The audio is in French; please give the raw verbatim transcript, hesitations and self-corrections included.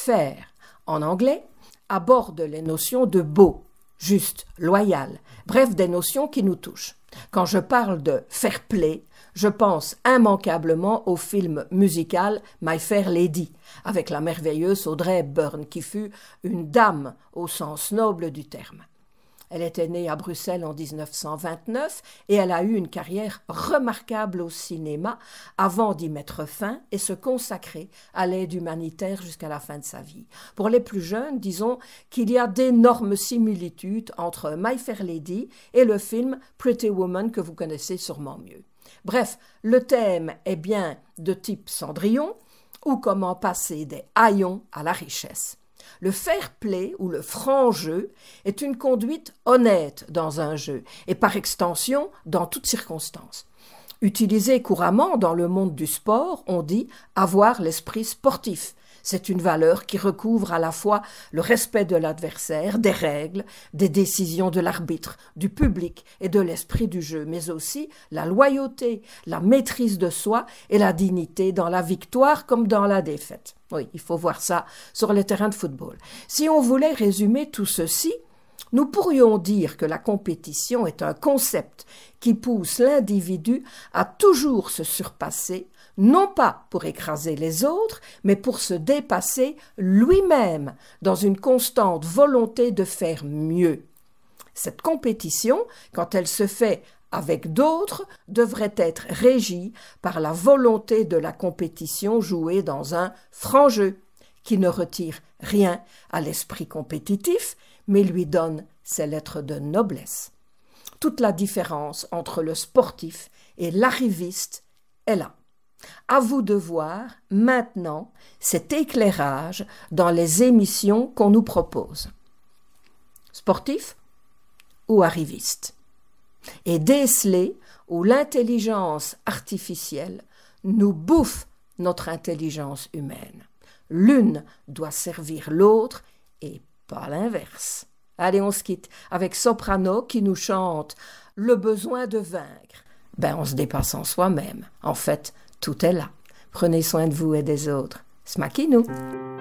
Fair, en anglais, aborde les notions de beau, juste, loyal, bref, des notions qui nous touchent. Quand je parle de fair play, je pense immanquablement au film musical My Fair Lady, avec la merveilleuse Audrey Hepburn, qui fut une dame au sens noble du terme. Elle était née à Bruxelles en dix-neuf cent vingt-neuf et elle a eu une carrière remarquable au cinéma avant d'y mettre fin et se consacrer à l'aide humanitaire jusqu'à la fin de sa vie. Pour les plus jeunes, disons qu'il y a d'énormes similitudes entre My Fair Lady et le film Pretty Woman que vous connaissez sûrement mieux. Bref, le thème est bien de type Cendrillon ou comment passer des haillons à la richesse. Le fair play ou le franc jeu est une conduite honnête dans un jeu et par extension dans toutes circonstances. Utilisé couramment dans le monde du sport, on dit avoir l'esprit sportif. C'est une valeur qui recouvre à la fois le respect de l'adversaire, des règles, des décisions de l'arbitre, du public et de l'esprit du jeu, mais aussi la loyauté, la maîtrise de soi et la dignité dans la victoire comme dans la défaite. Oui, il faut voir ça sur les terrains de football. Si on voulait résumer tout ceci, nous pourrions dire que la compétition est un concept qui pousse l'individu à toujours se surpasser, non pas pour écraser les autres, mais pour se dépasser lui-même dans une constante volonté de faire mieux. Cette compétition, quand elle se fait avec d'autres, devrait être régie par la volonté de la compétition jouée dans un franc jeu, qui ne retire rien à l'esprit compétitif, mais lui donne ses lettres de noblesse. Toute la différence entre le sportif et l'arriviste est là. À vous de voir maintenant cet éclairage dans les émissions qu'on nous propose. Sportif ou arriviste? Et déceler où l'intelligence artificielle nous bouffe notre intelligence humaine. L'une doit servir l'autre et pas l'inverse. Allez, on se quitte avec Soprano qui nous chante « Le besoin de vaincre ». Ben, on se dépasse en soi-même. En fait, tout est là. Prenez soin de vous et des autres. Smakinou!